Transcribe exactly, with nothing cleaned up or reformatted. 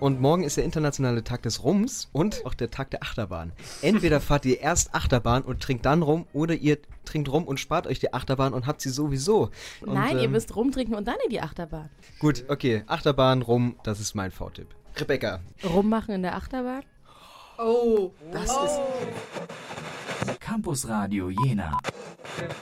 Und morgen ist der internationale Tag des Rums und auch der Tag der Achterbahn. Entweder fahrt ihr erst Achterbahn und trinkt dann Rum oder ihr trinkt Rum und spart euch die Achterbahn und habt sie sowieso. Und, Nein, ähm, ihr ähm, müsst rumtrinken und dann in die Achterbahn. Gut, okay. Achterbahn, Rum, das ist mein V-Tipp. Rebecca. Rummachen in der Achterbahn? Oh, Das oh. ist Campus Radio Jena.